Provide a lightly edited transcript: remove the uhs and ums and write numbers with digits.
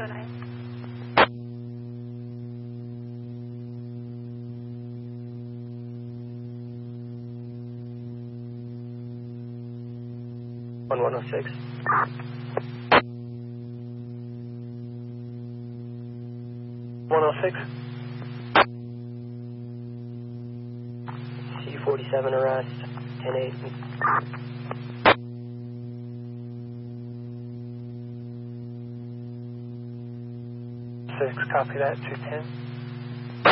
(1106). C-47 arrest, 10-8. 6, copy that, 210.